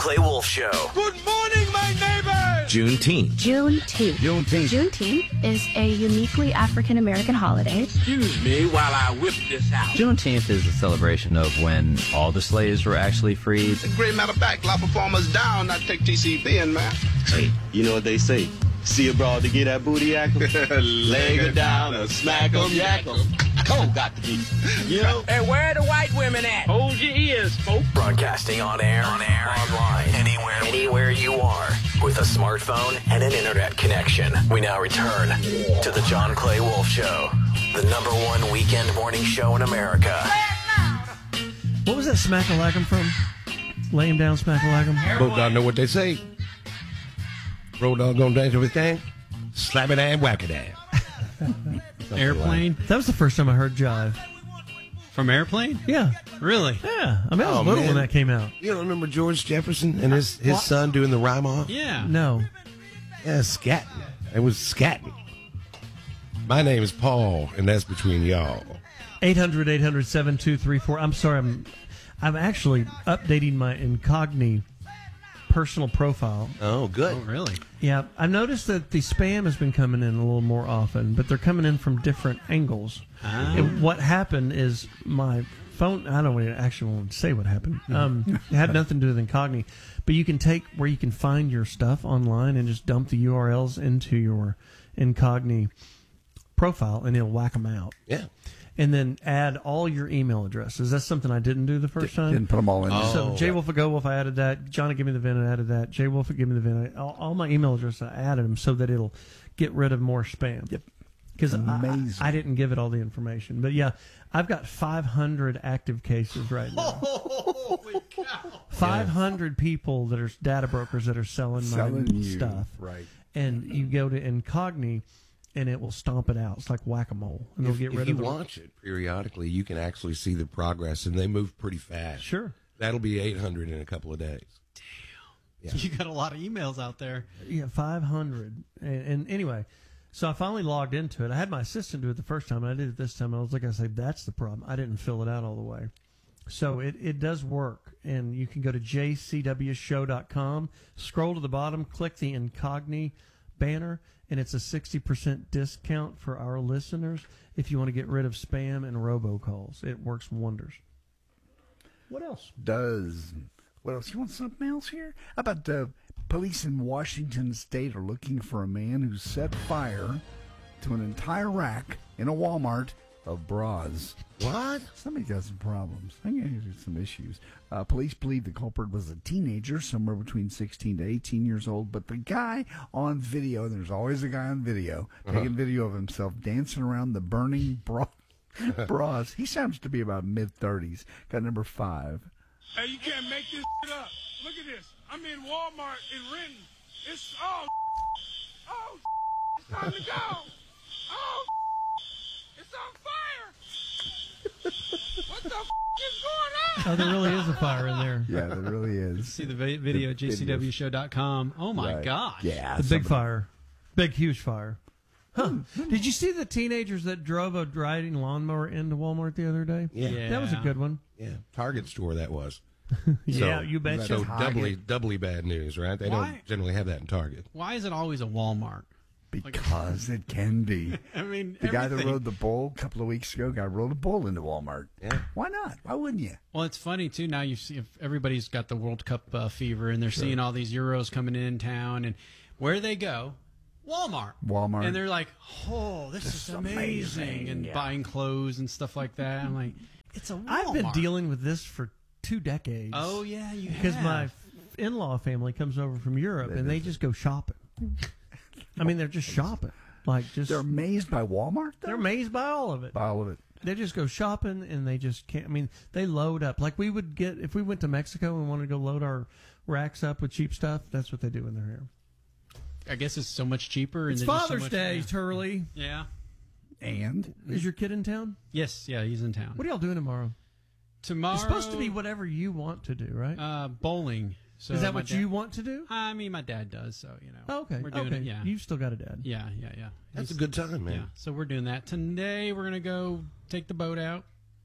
Clay Wolf Show. Good morning, my neighbors! Juneteenth. Juneteenth is a uniquely African-American holiday. Excuse me while I whip this out. Juneteenth is a celebration of when all the slaves were actually freed. Great matter of fact, a lot of performers down, not take TCB in, man. Hey, you know what they say? See a broad to get that booty yackle? Leg her down or smack 'em yackle. Cole got to be, you know? Hey, where are the white women at? Hold your ears, folks. Broadcasting on air, online, anywhere you are, with a smartphone and an internet connection. We now return to the John Clay Wolf Show, the #1 weekend morning show in America. What was that smack-a-lack-em from? Lay him down, smack-a-lack-em? Both y'all know what they say. Road dog gonna dance with his thing. Slap it and whack it and. Airplane? That was the first time I heard jive. From Airplane? Yeah. Really? Yeah. I mean, I was little when that came out. You don't remember George Jefferson and his son doing the rhyme off? Yeah. No. Yeah, scatting. It was scatting. My name is Paul, and that's between y'all. 800-800-7234. I'm sorry, I'm actually updating my Incogni personal profile. Oh, good. Oh, really? Yeah, I've noticed that the spam has been coming in a little more often, but they're coming in from different angles. And what happened is my phone, I don't actually want to say what happened. It had nothing to do with Incogni, but you can take where you can find your stuff online and just dump the URLs into your Incogni profile, and it'll whack them out. Yeah. And then add all your email addresses. That's something I didn't do the first time. Didn't put them all in. So J Wolf at Go Wolf, I added that. Johnny Give Me the Vin, I added that. J Wolf at Give Me the Vin. All my email addresses, I added them so that it'll get rid of more spam. Yep. Because I didn't give it all the information. But yeah, I've got 500 active cases right now. Holy cow. 500 people that are data brokers that are selling my stuff. Right. And you go to Incogni, and it will stomp it out. It's like whack-a-mole. And they'll get rid of it. If you watch it periodically, you can actually see the progress, and they move pretty fast. Sure. That'll be 800 in a couple of days. Damn. Yeah. You got a lot of emails out there. Yeah, 500. And anyway, so I finally logged into it. I had my assistant do it the first time, and I did it this time. I was like, I say, that's the problem. I didn't fill it out all the way. So it does work, and you can go to jcwshow.com, scroll to the bottom, click the Incogni banner, and it's a 60% discount for our listeners if you want to get rid of spam and robocalls. It works wonders. What else? What else? You want something else here? How about police in Washington State are looking for a man who set fire to an entire rack in a Walmart of bras. What? Somebody got some problems. I think there's some issues. Police believe the culprit was a teenager, somewhere between 16 to 18 years old. But the guy on video, there's always a guy on video, taking video of himself dancing around the burning bras. He sounds to be about mid-30s. Got number 5. Hey, you can't make this shit up. Look at this. I'm in Walmart in Renton. It's, it's time to go. It's on fire. What the is going on? Oh, there really is a fire in there. Yeah, there really is. See the video at jcwshow.com. Oh, my gosh. Yeah. The big fire. Big, huge fire. Huh. Did you see the teenagers that drove a riding lawnmower into Walmart the other day? Yeah. That was a good one. Yeah. Target store that was. Yeah, you betcha. So doubly bad news, right? They don't generally have that in Target. Why is it always a Walmart? Because it can be. I mean, the guy that rode the bull a couple of weeks ago, rode a bull into Walmart. Yeah. Why not? Why wouldn't you? Well, it's funny, too. Now you see if everybody's got the World Cup fever, and they're seeing all these Euros coming in town, and where do they go? Walmart. And they're like, oh, this is amazing. And buying clothes and stuff like that. I'm like, it's a Walmart. I've been dealing with this for 2 decades. Oh, yeah, you have. Because my in-law family comes over from Europe, and they just go shopping. I mean, they're just shopping. They're amazed by Walmart, though? They're amazed by all of it. By all of it. They just go shopping, and they just can't. I mean, they load up. Like we would get, if we went to Mexico and wanted to go load our racks up with cheap stuff, that's what they do when they're here. I guess it's so much cheaper. It's Father's Day, Turley. Yeah. And? Is your kid in town? Yes, yeah, he's in town. What are y'all doing tomorrow? Tomorrow? It's supposed to be whatever you want to do, right? Bowling. So is that what you want to do? I mean, my dad does, so, you know. Oh, okay. We're doing it, yeah. You've still got a dad. Yeah. That's a good time, man. Yeah, so we're doing that. Today, we're going to go take the boat out.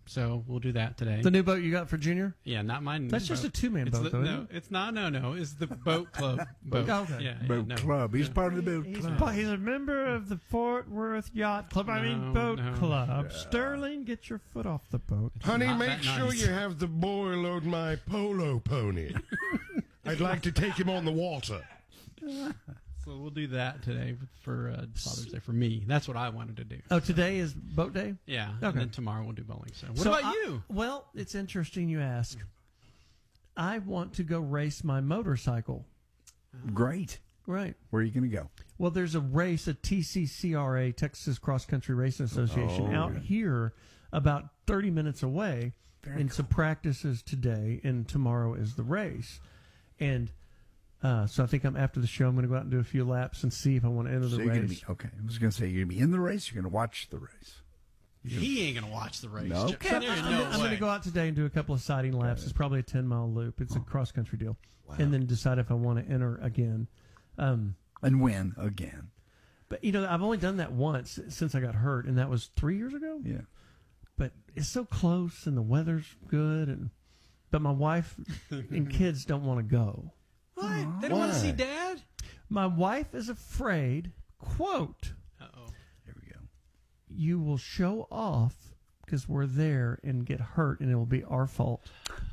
So we'll do that today. The new boat you got for Junior? Yeah, not mine. That's just a two-man boat, though. No, it's not. No. It's the boat club boat. Okay. Yeah, Boat club. He's part of the boat club. He's a member of the Fort Worth Yacht Club. Boat Club. Yeah. Sterling, get your foot off the boat. Honey, make sure you have the boy load my polo pony. I'd like to take him on the water. So we'll do that today for Father's Day for me. That's what I wanted to do. Oh, today is boat day? Yeah. Okay. And then tomorrow we'll do bowling. So what about you? Well, it's interesting you ask. I want to go race my motorcycle. Great. Right. Where are you going to go? Well, there's a race, a TCCRA, Texas Cross Country Racing Association, out here about 30 minutes away. Very cool. Some practices today, and tomorrow is the race. And so I think after the show, I'm going to go out and do a few laps and see if I want to enter the race. Okay. I was going to say, you're going to be in the race, you're going to watch the race. He ain't going to watch the race. No. I'm going to go out today and do a couple of sighting laps. It's probably a 10-mile loop. It's a cross-country deal. Wow. And then decide if I want to enter again. And win again. But, I've only done that once since I got hurt, and that was 3 years ago. Yeah. But it's so close, and the weather's good, but my wife and kids don't want to go. What? They don't want to see Dad? My wife is afraid, quote, here we go. You will show off because we're there and get hurt, and it will be our fault.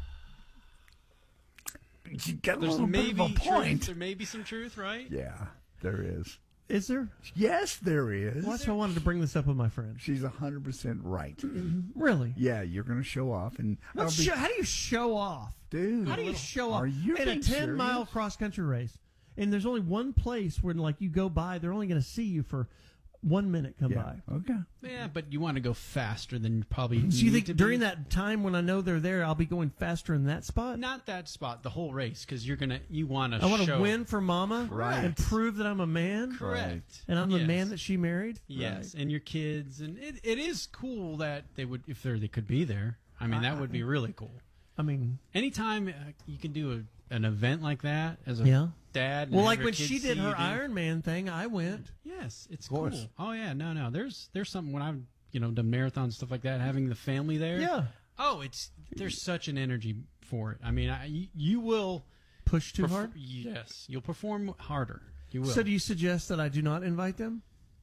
You got a little bit of a point. There may be some truth, right? Yeah, there is. Is there? Yes, there is. Well, that's why I wanted to bring this up with my friend. She's 100% right. Really? Yeah, you're going to show off. And how do you show off? Dude. How do you show off? Are you in a 10-mile cross-country race? And there's only one place where, you go by, they're only going to see you for 1 minute come by. Okay. Yeah, but you want to go faster than you probably So you think during that time when I know they're there, I'll be going faster in that spot? Not that spot, the whole race, because you want to I want to win for Mama right. and prove that I'm a man. Correct. And I'm the man that she married. Yes, right. And your kids. And it is cool that they would, if they could be there. I mean, that would be really cool. I mean, anytime you can do an event like that as a dad. Well, like when she did her Iron Man thing, I went. Yes, it's cool. Oh yeah, no. There's something when I've done marathons, stuff like that, having the family there. Yeah. Oh, there's such an energy for it. I mean, you will push too hard. Yes, you'll perform harder. You will. So do you suggest that I do not invite them?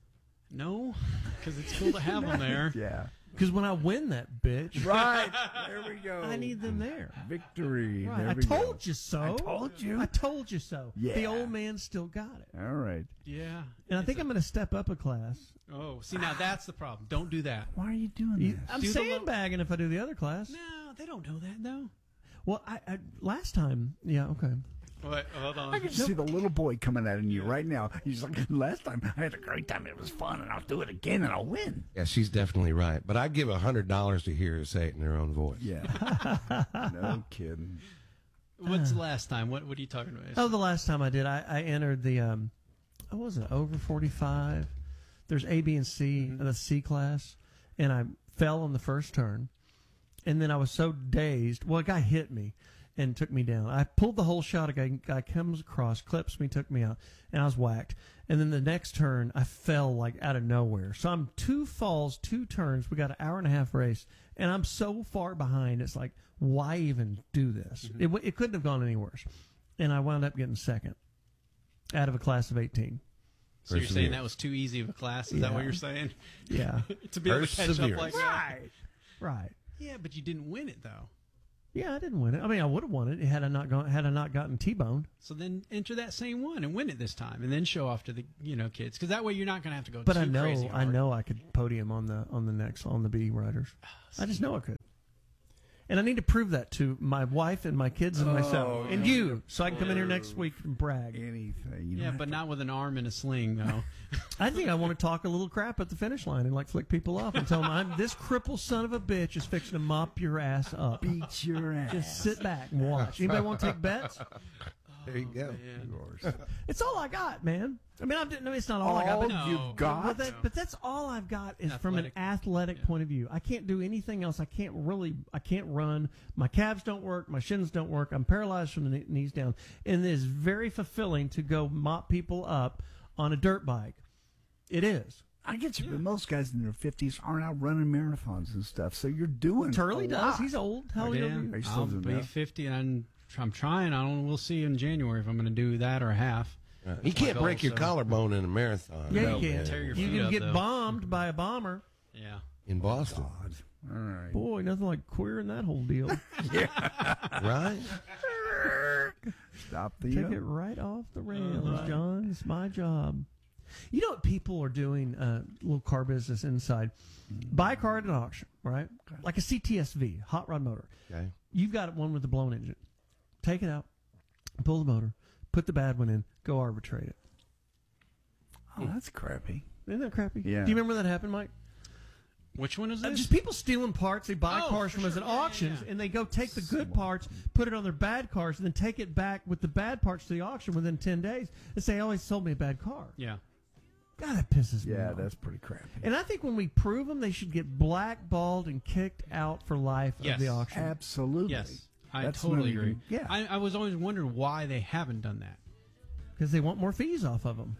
No, because it's cool to have them there. Yeah. Because when I win that bitch, right there we go. I need them there. Victory. Right. I told you so. I told you. I told you so. Yeah. The old man still got it. All right. Yeah. And I think I'm going to step up a class. Oh, see, now that's the problem. Don't do that. Why are you doing this? I'm sandbagging if I do the other class. No, they don't know that though. Well, I last time, yeah, okay. Wait, hold on. I can see the little boy coming at you right now. He's like, last time I had a great time. It was fun, and I'll do it again, and I'll win. Yeah, she's definitely right. But I'd give $100 to hear her say it in her own voice. Yeah. No kidding. What's the last time? What are you talking about? Oh, the last time I did, I entered the, what was it, over 45? There's A, B, and C, the C class, and I fell on the first turn. And then I was so dazed. Well, a guy hit me and took me down. I pulled the whole shot. A guy comes across, clips me, took me out, and I was whacked. And then the next turn, I fell like out of nowhere. So I'm 2 falls, 2 turns. We got an hour-and-a-half race, and I'm so far behind. It's like, why even do this? It couldn't have gone any worse. And I wound up getting second out of a class of 18. So you're saying that was too easy of a class? Is that what you're saying? Yeah. To be able to catch up like that? Right. Yeah, but you didn't win it, though. Yeah, I didn't win it. I mean, I would have won it had I not gotten T-boned. So then enter that same one and win it this time, and then show off to the kids, because that way you're not going to have to go. But too crazy hard. I know I could podium on the B riders. I just know I could, and I need to prove that to my wife and my kids and myself and you, so I can come in here next week and brag. Anything, yeah, but not with an arm and a sling, though. I think I want to talk a little crap at the finish line and like flick people off and tell them this crippled son of a bitch is fixing to mop your ass up. Beat your ass. Just sit back and watch. Anybody want to take bets? There you go. It's all I got, man. I mean, it's not all I got. But you've got. But that's all I've got is from an athletic point of view. I can't do anything else. I can't run. My calves don't work. My shins don't work. I'm paralyzed from the knees down. And it is very fulfilling to go mop people up on a dirt bike. It is. I get you, but most guys in their 50s aren't out running marathons and stuff. So you're doing Turley a does. lot. He's old. How old are you? Are you still I'll doing be that? 50, and I'm trying. I don't. We'll see in January if I'm going to do that or a half. You can't break your so- collarbone in a marathon. Yeah, No, you can. man. Tear your You feet can up, get though. bombed by a bomber. Yeah. In Boston. God. All right. Boy, nothing like queering that whole deal. Right? Stop the Take it right off the rails, John. It's my job. You know what people are doing? Little car business inside. Buy a car at an auction, right? Like a CTSV, hot rod motor. Okay. You've got one with the blown engine. Take it out, pull the motor, put the bad one in, go arbitrate it. Oh, that's crappy. Isn't that crappy? Yeah. Do you remember that happened, Mike? Which one is this? Just people stealing parts. They buy Oh, cars for from us sure. at Yeah, yeah, auctions, yeah. and they go take the good parts, put it on their bad cars, and then take it back with the bad parts to the auction within 10 days and say, "Oh, he sold me a bad car." Yeah. God, that pisses me Yeah, off. that's pretty crappy. And I think when we prove them, they should get blackballed and kicked out for life Yes. of the auction. Absolutely. Yes. I That's totally not agree. even- yeah. I was always wondering why they haven't done that. Because they want more fees off of them.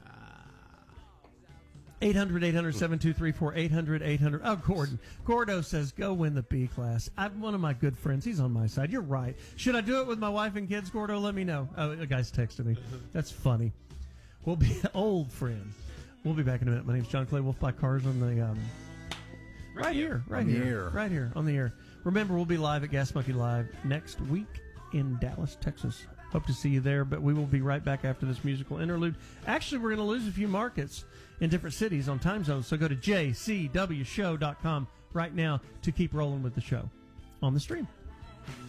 800-800-7234, 800-800. Oh, Gordon. Gordo says, go win the B class. One of my good friends. He's on my side. You're right. Should I do it with my wife and kids, Gordo? Let me know. Oh, a guy's texting me. That's funny. We'll be old friends. We'll be back in a minute. My name's John Clay. Wolf by Cars on the... right here. Right On the here. air. Right here. On the air. Remember, we'll be live at Gas Monkey Live next week in Dallas, Texas. Hope to see you there, but we will be right back after this musical interlude. Actually, we're going to lose a few markets in different cities on time zones, so go to jcwshow.com right now to keep rolling with the show on the stream.